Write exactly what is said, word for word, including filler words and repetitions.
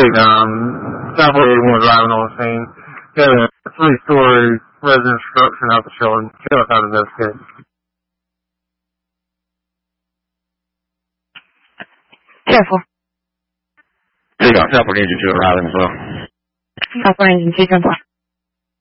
week, um, South eighty-one was arriving on the scene. Got a three-story residence structure out the shore. Show us how to investigate. Careful. You got Southport Engine two arriving as well. Southport Engine two, ten four.